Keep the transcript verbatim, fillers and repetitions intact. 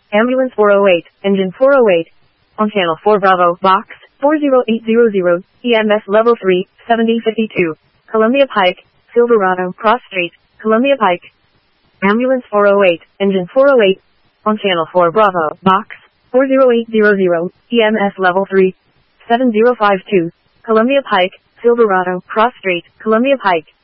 Ambulance four oh eight, engine four oh eight. On channel four Bravo, box four zero eight zero zero, E M S level three, seventy fifty-two. Columbia Pike, Silverado, Cross Street, Columbia Pike. Ambulance four oh eight, engine four oh eight. On channel four Bravo, box four zero eight zero zero, E M S level three, seven zero five two. Columbia Pike, Silverado, Cross Street, Columbia Pike.